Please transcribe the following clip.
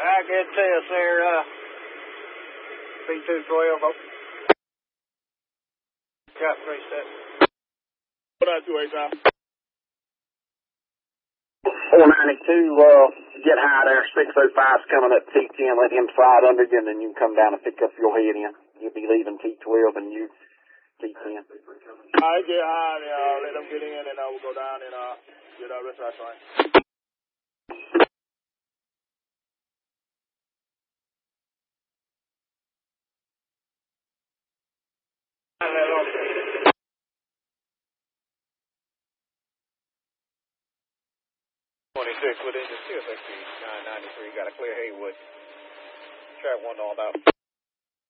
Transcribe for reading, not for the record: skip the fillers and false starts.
I get this there, B212. Got 3 sets. What on 2 8 now? 492, get high there. 605's coming up T10. Let him slide under you, and then you can come down and pick up your head in. You'll be leaving T12 and you T10. I get high and let them get in, and we'll go down and get our rest of our train. With engine CSXP 993, got a clear Haywood. Track 1 all out.